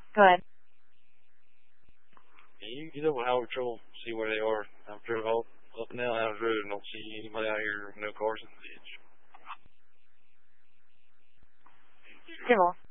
Go ahead. You know Howard Patrol, see where they are. I've driven all up and down Adams Road and don't see anybody out here, no cars in the ditch. Civil.